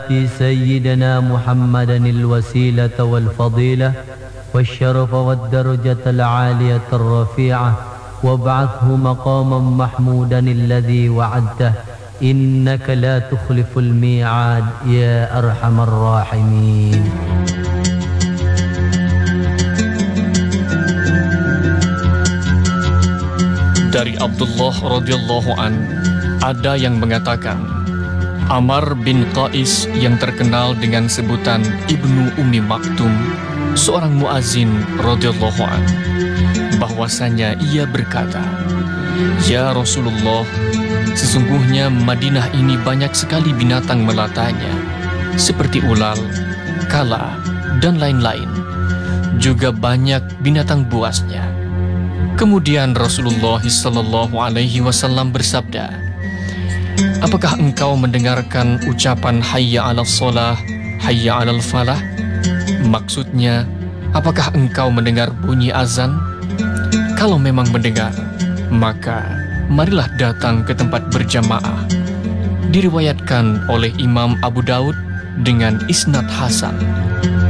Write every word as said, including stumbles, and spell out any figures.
سيدنا محمدا الوسيلة والفضيلة والشرف والدرجة العالية الرفيعة وابعثه مقاما محمودا الذي وعدته إنك لا تخلف الميعاد يا أرحم الراحمين. Dari Abdullah radhiyallahu an, ada yang mengatakan Amr bin Qais yang terkenal dengan sebutan Ibnu Ummi Maktum, seorang muazin radhiyallahu an, bahwasanya ia berkata, "Ya Rasulullah, sesungguhnya Madinah ini banyak sekali binatang melatanya, seperti ular, kala, dan lain-lain. Juga banyak binatang buasnya." Kemudian Rasulullah Sallallahu Alaihi Wasallam bersabda, "Apakah engkau mendengarkan ucapan Hayya 'alal Shalah, Hayya 'alal Falah?" Maksudnya, apakah engkau mendengar bunyi azan? Kalau memang mendengar, maka marilah datang ke tempat berjamaah. Diriwayatkan oleh Imam Abu Daud dengan isnad hasan.